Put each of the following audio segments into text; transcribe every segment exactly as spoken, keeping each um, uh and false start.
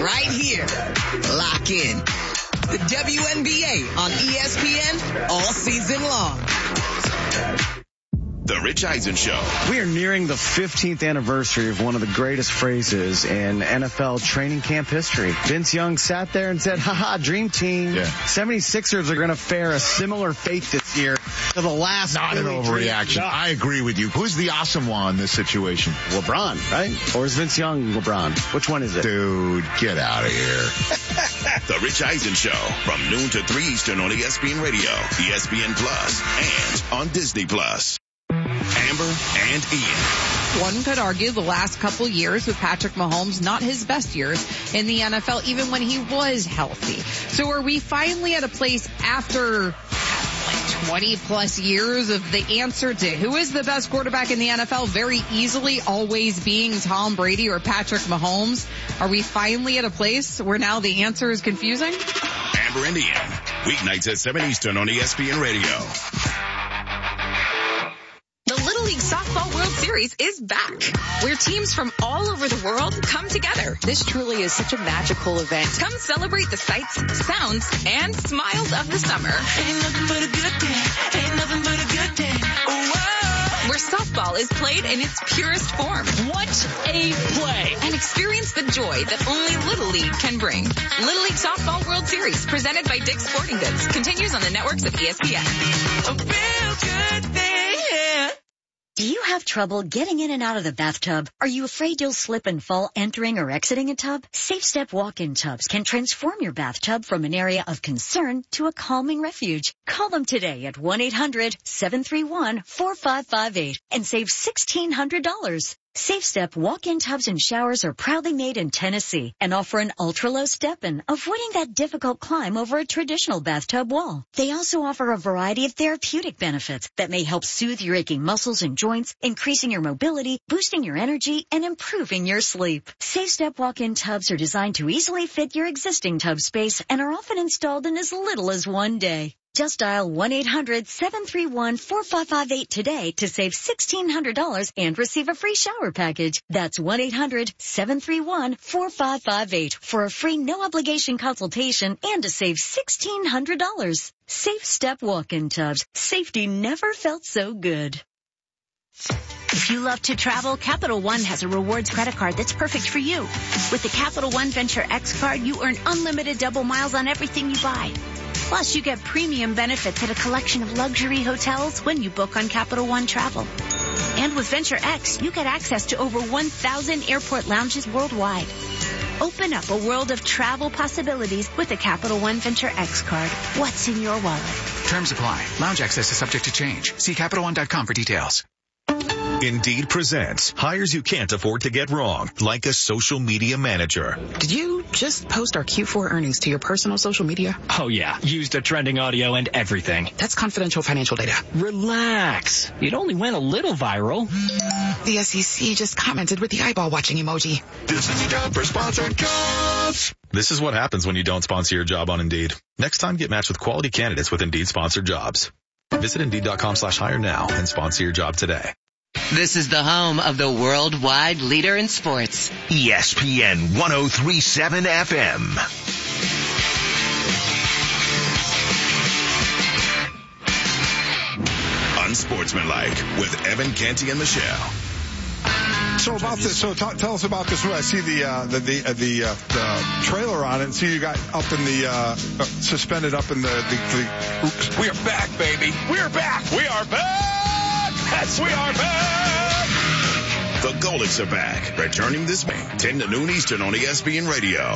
right here. Lock in. The W N B A on E S P N all season long. The Rich Eisen Show. We are nearing the fifteenth anniversary of one of the greatest phrases in N F L training camp history. Vince Young sat there and said, haha, dream team. Yeah. seventy-sixers are going to fare a similar fate this year to the last. Not an Philly overreaction. dream. I agree with you. Who's the awesome one in this situation? LeBron, right? Or is Vince Young LeBron? Which one is it? Dude, get out of here. The Rich Eisen Show from noon to three Eastern on E S P N Radio, E S P N Plus, and on Disney Plus. Amber and Ian. One could argue the last couple years with Patrick Mahomes, not his best years in the N F L, even when he was healthy. So are we finally at a place after like twenty plus years of the answer to who is the best quarterback in the N F L very easily always being Tom Brady or Patrick Mahomes? Are we finally at a place where now the answer is confusing? Amber and Ian. Weeknights at seven Eastern on E S P N Radio. The Little League Softball World Series is back, where teams from all over the world come together. This truly is such a magical event. Come celebrate the sights, sounds, and smiles of the summer. Ain't nothing but a good day. Ain't nothing but a good day. Oh, whoa. Where softball is played in its purest form. What a play. And experience the joy that only Little League can bring. Little League Softball World Series, presented by Dick's Sporting Goods, continues on the networks of E S P N. A real good thing. Do you have trouble getting in and out of the bathtub? Are you afraid you'll slip and fall entering or exiting a tub? Safe Step walk-in tubs can transform your bathtub from an area of concern to a calming refuge. Call them today at one eight hundred seven three one four five five eight and save sixteen hundred dollars. Safe Step walk-in tubs and showers are proudly made in Tennessee and offer an ultra-low step-in, avoiding that difficult climb over a traditional bathtub wall. They also offer a variety of therapeutic benefits that may help soothe your aching muscles and joints, increasing your mobility, boosting your energy, and improving your sleep. Safe Step walk-in tubs are designed to easily fit your existing tub space and are often installed in as little as one day. Just dial one eight hundred seven three one four five five eight today to save sixteen hundred dollars and receive a free shower package. That's one eight hundred seven three one four five five eight for a free no-obligation consultation and to save sixteen hundred dollars. Safe Step walk-in tubs. Safety never felt so good. If you love to travel, Capital One has a rewards credit card that's perfect for you. With the Capital One Venture X card, you earn unlimited double miles on everything you buy. Plus, you get premium benefits at a collection of luxury hotels when you book on Capital One Travel. And with Venture X, you get access to over one thousand airport lounges worldwide. Open up a world of travel possibilities with the Capital One Venture X card. What's in your wallet? Terms apply. Lounge access is subject to change. See Capital One dot com for details. Indeed presents hires you can't afford to get wrong, like a social media manager. Did you just post our Q four earnings to your personal social media? Oh, yeah. Used a trending audio and everything. That's confidential financial data. Relax. It only went a little viral. The S E C just commented with the eyeball watching emoji. This is the job for sponsored jobs. This is what happens when you don't sponsor your job on Indeed. Next time, get matched with quality candidates with Indeed sponsored jobs. Visit Indeed.com slash hire now and sponsor your job today. This is the home of the worldwide leader in sports. E S P N one oh three point seven F M. Unsportsmanlike with Evan Canty and Michelle. So about this, so t- tell us about this. I see the uh, the the, uh, the, uh, the trailer on it. And see you got up in the uh, uh, suspended up in the the. the oops. We are back, baby. We are back. We are back. Yes, we are back. The Golics are back, returning this May, ten to noon Eastern on E S P N Radio.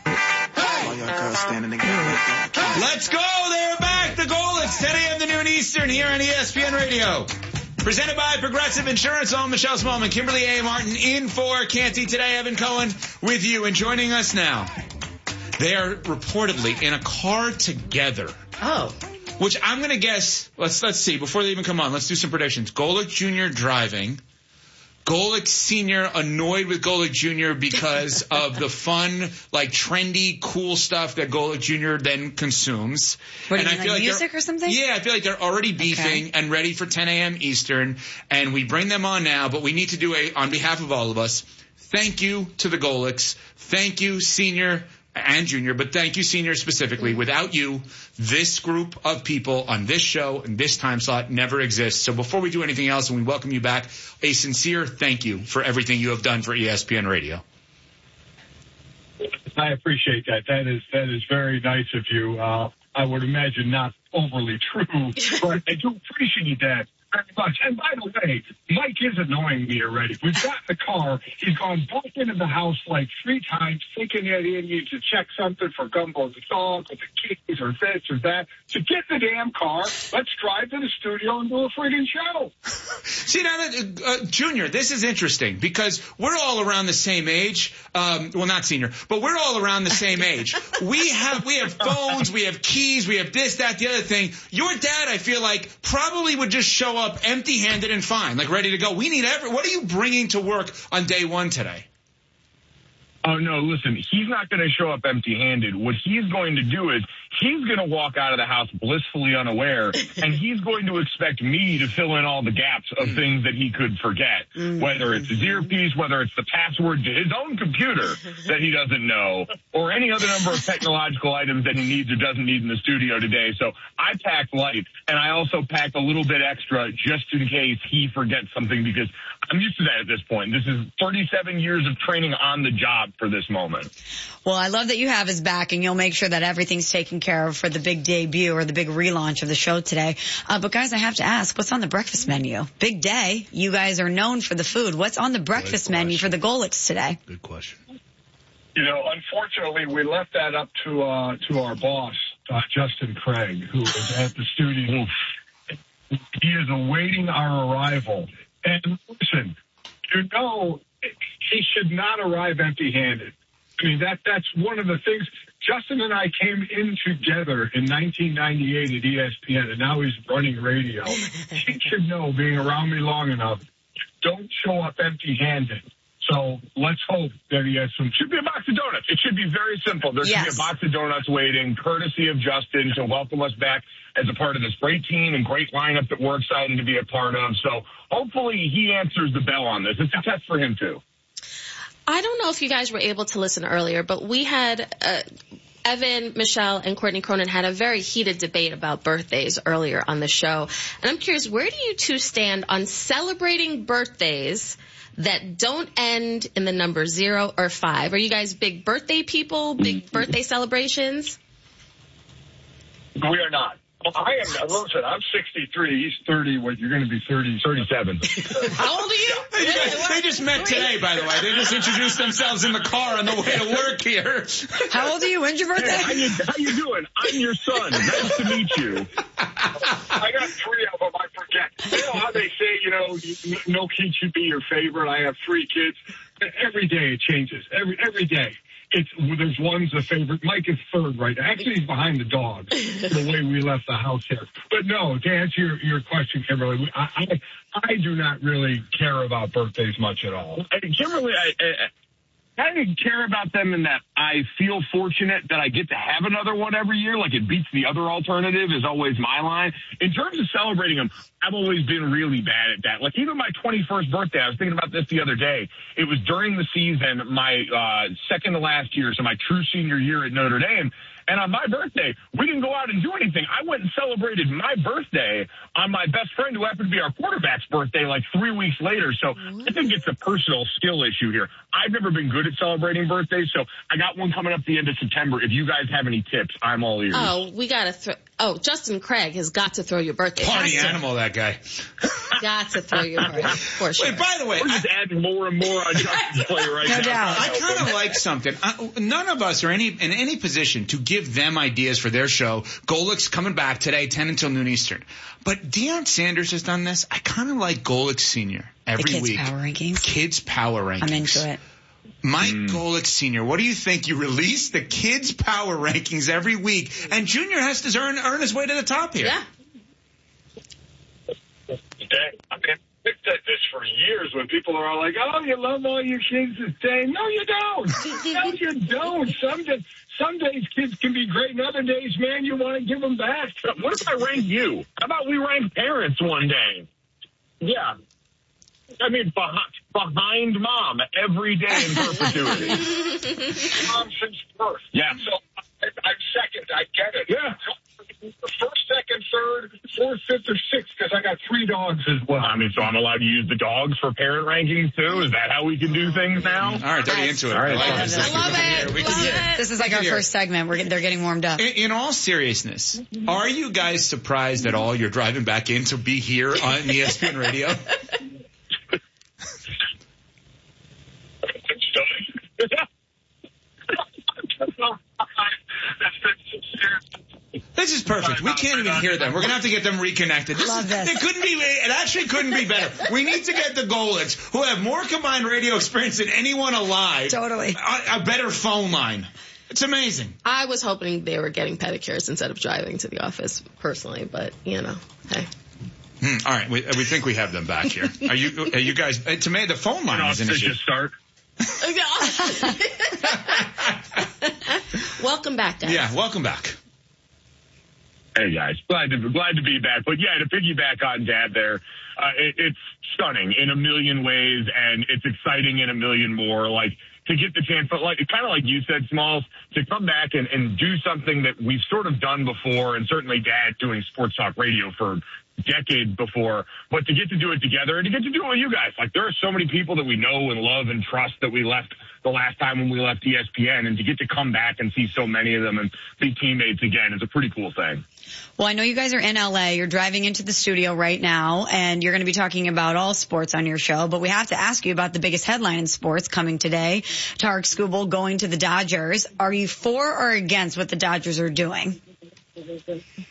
Let's go. They're back. The Golics, ten a.m. to noon Eastern here on E S P N Radio. Presented by Progressive Insurance. I'm Michelle Smallman, Kimberly A. Martin in for Canty today. Evan Cohen with you and joining us now. They are reportedly in a car together. Oh. Which I'm going to guess, let's let's see, before they even come on, let's do some predictions. Golic Junior driving. Golic Senior annoyed with Golic Junior because of the fun, like trendy, cool stuff that Golic Junior then consumes. What do you and mean, I feel like like music or something? Yeah, I feel like they're already beefing okay. and ready for ten a.m. Eastern, and we bring them on now, but we need to do a, on behalf of all of us, thank you to the Golics. Thank you, Senior and Junior, but thank you, Senior, specifically. Without you, this group of people on this show and this time slot never exists. So before we do anything else and we welcome you back, a sincere thank you for everything you have done for E S P N Radio. I appreciate that. That is that is very nice of you. Uh, I would imagine not overly true, but I do appreciate that very much. And by the way, Mike is annoying me already. We've got in the car. He's gone back into the house like three times, thinking that he needs to check something for Gumbo the dog, or the keys, or this or that. So get the damn car. Let's drive to the studio and do a friggin' show. See, now that, uh, Junior, this is interesting because we're all around the same age. Um, well, not Senior, but we're all around the same age. We have, we have phones, we have keys, we have this, that, the other thing. Your dad, I feel like, probably would just show up empty-handed and fine, like ready to go. We need every, what are you bringing to work on day one today? Oh, no, listen, he's not going to show up empty-handed. What he's going to do is he's going to walk out of the house blissfully unaware, and he's going to expect me to fill in all the gaps of mm. things that he could forget, mm. whether it's his earpiece, whether it's the password to his own computer that he doesn't know, or any other number of technological items that he needs or doesn't need in the studio today. So I packed light, and I also packed a little bit extra just in case he forgets something, because I'm used to that at this point. This is thirty-seven years of training on the job for this moment. Well, I love that you have his back, and you'll make sure that everything's taken care of for the big debut or the big relaunch of the show today. Uh, but guys, I have to ask, what's on the breakfast menu? Big day. You guys are known for the food. What's on the breakfast menu for the Golics today? Good question. You know, unfortunately, we left that up to uh, to our boss, uh, Justin Craig, who is at the studio. He is awaiting our arrival. And listen, you know, he should not arrive empty-handed. I mean, that that's one of the things. Justin and I came in together in nineteen ninety-eight at E S P N, and now he's running radio. He should know, being around me long enough, don't show up empty-handed. So let's hope that he has some. Should be a box of donuts. It should be very simple. There should yes. be a box of donuts waiting, courtesy of Justin, to welcome us back as a part of this great team and great lineup that we're excited to be a part of. So hopefully he answers the bell on this. It's a test for him, too. I don't know if you guys were able to listen earlier, but we had uh, Evan, Michelle, and Courtney Cronin had a very heated debate about birthdays earlier on the show. And I'm curious, where do you two stand on celebrating birthdays that don't end in the number zero or five? Are you guys big birthday people, big birthday celebrations? We are not. I am. Listen, I'm sixty-three. He's thirty. What, you're going to be thirty, thirty-seven. How old are you? They just, they just met today, by the way. They just introduced themselves in the car on the way to work here. How old are you? When's your birthday? Hey, how, you, how you doing? I'm your son. Nice to meet you. I got three of them. I forget. You know how they say, you know, no kid should be your favorite. I have three kids. Every day it changes. Every every day. It's, there's one's a favorite. Mike is third right now. Actually, he's behind the dog, the way we left the house here. But no, to answer your, your question, Kimberly, I, I, I do not really care about birthdays much at all. Kimberly, I, I, I didn't care about them in that I feel fortunate that I get to have another one every year. Like, it beats the other alternative is always my line. In terms of celebrating them, I've always been really bad at that. Like, even my twenty-first birthday, I was thinking about this the other day. It was during the season, my uh, second to last year, so my true senior year at Notre Dame. And on my birthday, we didn't go out and do anything. I went and celebrated my birthday on my best friend, who happened to be our quarterback's birthday, like three weeks later. So I think it's a personal skill issue here. I've never been good at celebrating birthdays, so I got one coming up the end of September. If you guys have any tips, I'm all ears. Oh, we got to throw. Oh, Justin Craig has got to throw your birthday. Party animal, that guy. Got to throw your birthday, for sure. Wait, by the way, we're just I, adding more and more on Justin's play right no now. Doubt. I kind of like something. I, none of us are any in any position to give them ideas for their show. Golics coming back today, ten until noon Eastern. But Deion Sanders has done this. I kind of like Golics Senior every the kids week. Power rankings. Kids Power Rankings. I'm into it. Mike mm. Golic Senior, what do you think? You release the kids' power rankings every week, and Junior has to earn, earn his way to the top here. Yeah. I've been picked at this for years when people are all like, oh, you love all your kids the same. No, you don't. No, you don't. Some days, some days kids can be great, and other days, man, you want to give them back. What if I rank you? How about we rank parents one day? Yeah. I mean, behind, behind mom every day in perpetuity. Mom since birth. Yeah. So I, I'm second. I get it. Yeah. First, second, third, fourth, fifth, or sixth, because I got three dogs as well. I mean, so I'm allowed to use the dogs for parent rankings too? Is that how we can do things now? All right, dirty into it. All right, I like I this. love We can it. hear- we can Love hear- it. This is like we can our hear. first segment. We're, they're getting warmed up. In, in all seriousness, are you guys surprised at all you're driving back in to be here on E S P N Radio? This is perfect. We can't even hear them. We're going to have to get them reconnected. This Love is, this. It couldn't be, it actually couldn't be better. We need to get the Golics, who have more combined radio experience than anyone alive. Totally. A, a better phone line. It's amazing. I was hoping they were getting pedicures instead of driving to the office personally, but you know, hey. Hmm, all right, we, we think we have them back here. Are you, are you guys? uh, To me, the phone line is an issue. Start. Welcome back, guys. Yeah, welcome back. Hey guys, glad to glad to be back. But yeah, to piggyback on Dad there, uh, it, it's stunning in a million ways, and it's exciting in a million more. Like to get the chance, but like kind of like you said, Smalls, to come back and, and do something that we've sort of done before, and certainly Dad doing sports talk radio for decades before, but to get to do it together and to get to do it with you guys. Like there are so many people that we know and love and trust that we left the last time when we left E S P N, and to get to come back and see so many of them and be teammates again is a pretty cool thing. Well, I know you guys are in L A. You're driving into the studio right now, and you're going to be talking about all sports on your show. But we have to ask you about the biggest headline in sports coming today. Tarek Skubal going to the Dodgers. Are you for or against what the Dodgers are doing? Oh, my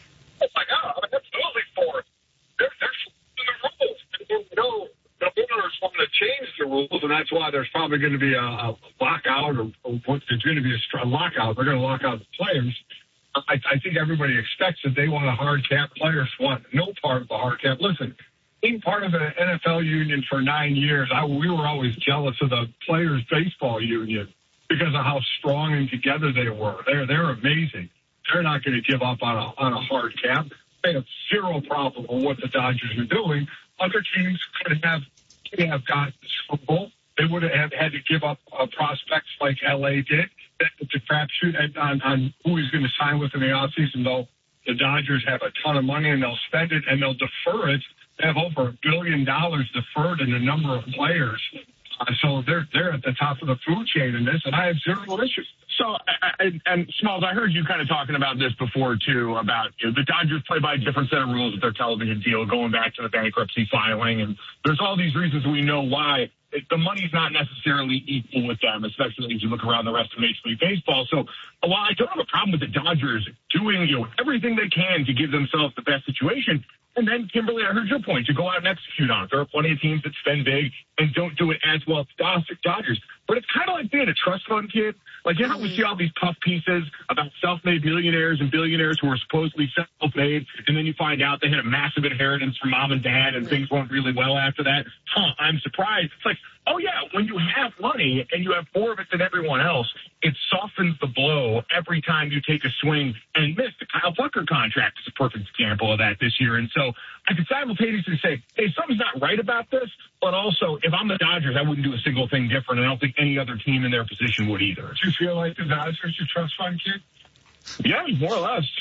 God. I'm absolutely for it. They're, they're following the rules. You know, the owners want to change the rules, and that's why there's probably going to be a, a lockout, or, or what, there's going to be a str- lockout. They're going to lock out the players. I, I think everybody expects that they want a hard cap. Players want no part of the hard cap. Listen, being part of the N F L union for nine years, I, we were always jealous of the players' baseball union because of how strong and together they were. They're they're amazing. They're not going to give up on a on a hard cap. They have zero problem with what the Dodgers are doing. Other teams could have could have gotten the Super Bowl. They would have had to give up uh, prospects like L A did. It's a crapshoot on, on who he's going to sign with in the offseason, though. The Dodgers have a ton of money, and they'll spend it, and they'll defer it. They have over a billion dollars deferred in a number of players. Uh, so they're they're at the top of the food chain in this, and I have zero issues. So, and, and Smalls, I heard you kind of talking about this before, too, about you know, the Dodgers play by a different set of rules with their television deal, going back to the bankruptcy filing. And there's all these reasons we know why it, the money's not necessarily equal with them, especially as you look around the rest of Major League Baseball. So while I don't have a problem with the Dodgers doing you know everything they can to give themselves the best situation, and then, Kimberly, I heard your point, to go out and execute on it. There are plenty of teams that spend big and don't do it as well as the Dodgers. But it's kind of like being a trust fund kid. Like, you know, we see all these puff pieces about self-made millionaires and billionaires who are supposedly self-made, and then you find out they had a massive inheritance from mom and dad, and things went really well after that. Huh, I'm surprised. It's like, oh, yeah, when you have money and you have more of it than everyone else, it softens the blow every time you take a swing and miss. The Kyle Tucker contract is a perfect example of that this year. And so I could simultaneously say, hey, something's not right about this, but also if I'm the Dodgers, I wouldn't do a single thing different, and I don't think any other team in their position would either. Do you feel like the Dodgers are trust fund kid? Yeah, more or less.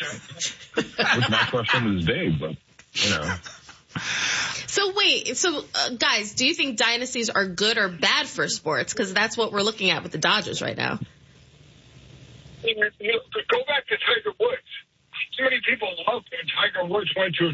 Which my question is big, but, you know. So wait, so uh, guys, do you think dynasties are good or bad for sports? Because that's what we're looking at with the Dodgers right now. You know, go back to Tiger Woods. So many people love that Tiger Woods went to a